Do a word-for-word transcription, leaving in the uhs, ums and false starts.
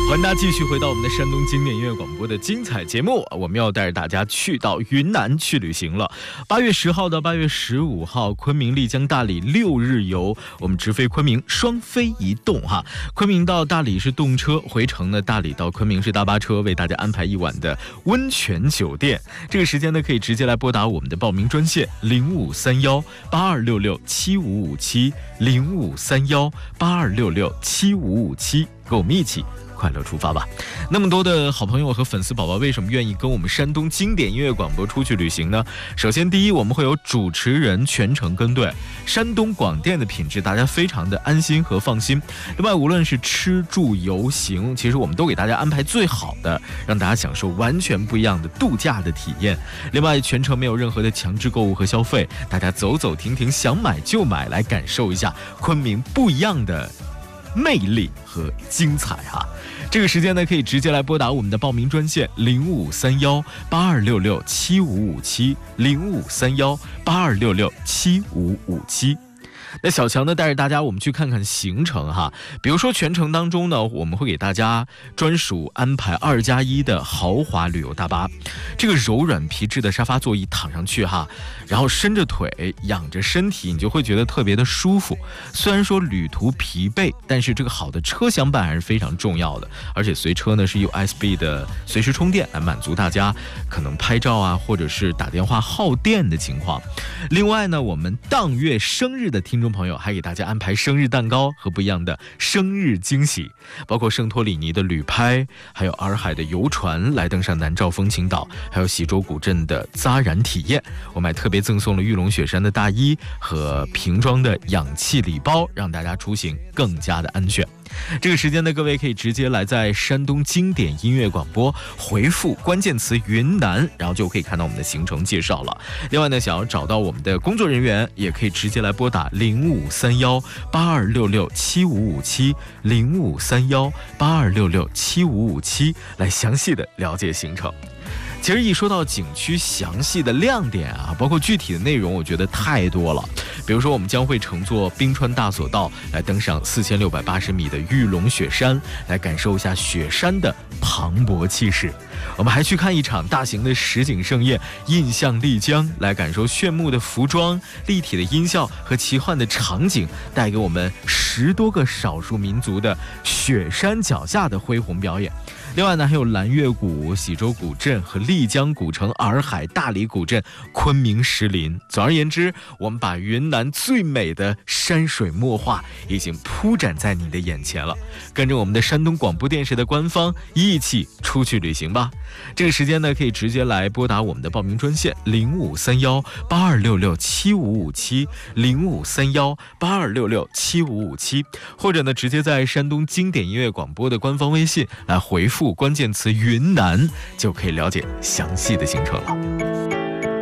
欢迎大家继续回到我们的山东经典音乐广播的精彩节目，我们要带着大家去到云南去旅行了。八月十号到八月十五号，昆明、丽江、大理六日游，我们直飞昆明，双飞一动哈。昆明到大理是动车，回程呢大理到昆明是大巴车，为大家安排一晚的温泉酒店。这个时间呢可以直接来拨打我们的报名专线零五三幺八二六六七五五七零五三幺八二六六七五五七，跟我们一起快乐出发吧。那么多的好朋友和粉丝宝宝为什么愿意跟我们山东经典音乐广播出去旅行呢？首先第一，我们会有主持人全程跟队，山东广电的品质大家非常的安心和放心。另外无论是吃住游行，其实我们都给大家安排最好的，让大家享受完全不一样的度假的体验。另外全程没有任何的强制购物和消费，大家走走停停，想买就买，来感受一下昆明不一样的魅力和精彩哈。这个时间呢可以直接来拨打我们的报名专线零五三幺八二六六七五五七零五三幺八二六六七五五七。那小强呢带着大家我们去看看行程哈，比如说全程当中呢我们会给大家专属安排二加一的豪华旅游大巴，这个柔软皮质的沙发座椅躺上去哈，然后伸着腿仰着身体，你就会觉得特别的舒服。虽然说旅途疲惫，但是这个好的车厢伴还是非常重要的，而且随车呢是 U S B 的随时充电，来满足大家可能拍照啊或者是打电话耗电的情况。另外呢我们当月生日的听众朋友还给大家安排生日蛋糕和不一样的生日惊喜，包括圣托里尼的旅拍，还有洱海的游船来登上南诏风情岛，还有喜洲古镇的扎染体验。我们还特别赠送了玉龙雪山的大衣和瓶装的氧气礼包，让大家出行更加的安全。这个时间呢各位可以直接来在山东经典音乐广播回复关键词云南，然后就可以看到我们的行程介绍了。另外呢想要找到我们的工作人员，也可以直接来拨打零五三幺八二六六七五五七零五三幺八二六六七五五七来详细的了解行程。其实一说到景区详细的亮点啊，包括具体的内容，我觉得太多了。比如说我们将会乘坐冰川大索道来登上四千六百八十米的玉龙雪山，来感受一下雪山的磅礴气势。我们还去看一场大型的实景盛宴印象丽江，来感受炫目的服装、立体的音效和奇幻的场景，带给我们十多个少数民族的雪山脚下的恢宏表演。另外呢还有蓝月谷、喜洲古镇和丽江古城、洱海、大理古镇、昆明石林。总而言之，我们把云南最美的山水墨画已经铺展在你的眼前了。跟着我们的山东广播电视的官方一起出去旅行吧。这个时间呢可以直接来拨打我们的报名专线零五三幺八二六六七五五七零五三幺八二六六七五五七，或者呢直接在山东经典音乐广播的官方微信来回复关键词云南，就可以了解详细的行程了。